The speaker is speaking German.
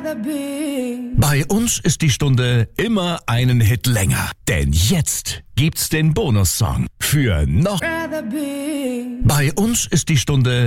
Bei uns ist die Stunde immer einen Hit länger. Denn jetzt gibt's den Bonussong für noch. Bei uns ist die Stunde